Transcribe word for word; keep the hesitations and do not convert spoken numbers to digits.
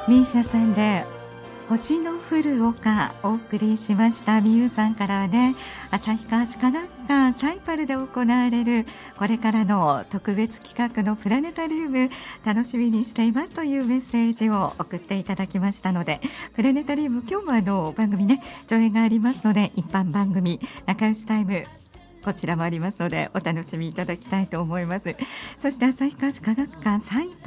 ミーシャさんで星の降る丘お送りしました。みゆさんからはね、旭川市科学館サイパルで行われるこれからの特別企画のプラネタリウム楽しみにしていますというメッセージを送っていただきましたので、プラネタリウム今日もあの番組ね上映がありますので、一般番組仲良しタイムこちらもありますのでお楽しみいただきたいと思います。そして旭川市科学館サイパル